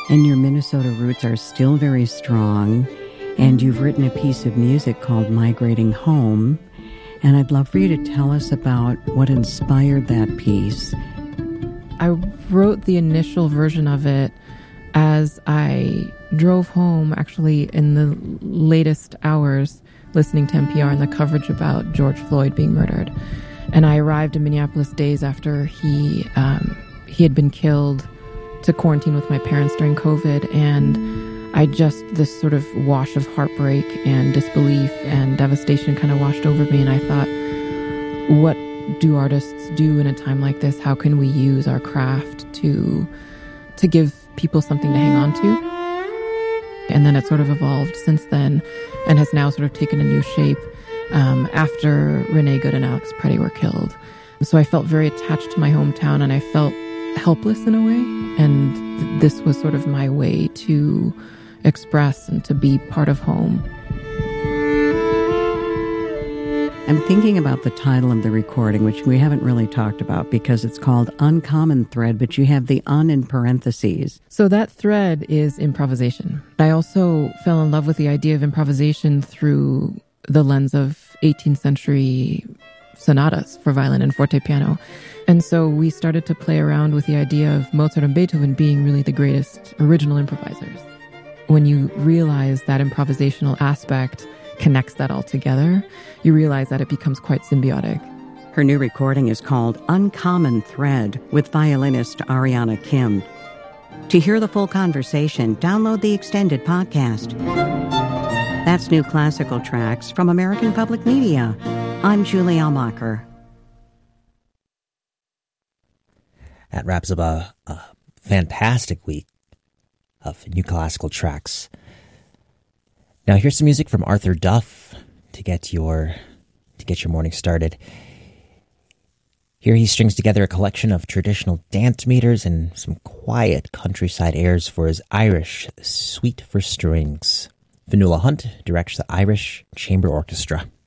And your Minnesota roots are still very strong. And you've written a piece of music called Migrating Home. And I'd love for you to tell us about what inspired that piece. I wrote the initial version of it as I drove home, actually in the latest hours, listening to NPR and the coverage about George Floyd being murdered. And I arrived in Minneapolis days after he had been killed to quarantine with my parents during COVID. And this sort of wash of heartbreak and disbelief and devastation kind of washed over me. And I thought, what do artists do in a time like this? How can we use our craft to give people something to hang on to? And then it sort of evolved since then and has now sort of taken a new shape after Renee Good and Alex Preddy were killed. So I felt very attached to my hometown and I felt helpless in a way. And this was sort of my way to express and to be part of home. I'm thinking about the title of the recording, which we haven't really talked about because it's called Uncommon Thread, but you have the un in parentheses. So that thread is improvisation. I also fell in love with the idea of improvisation through the lens of 18th century sonatas for violin and forte piano. And so we started to play around with the idea of Mozart and Beethoven being really the greatest original improvisers. When you realize that improvisational aspect connects that all together, you realize that it becomes quite symbiotic. Her new recording is called Uncommon Thread with violinist Ariana Kim. To hear the full conversation, download the extended podcast. That's New Classical Tracks from American Public Media. I'm Julie Almacher. That wraps up a fantastic week of New Classical Tracks. Now here's some music from Arthur Duff to get your morning started. Here he strings together a collection of traditional dance meters and some quiet countryside airs for his Irish Suite for Strings. Fionnuala Hunt directs the Irish Chamber Orchestra.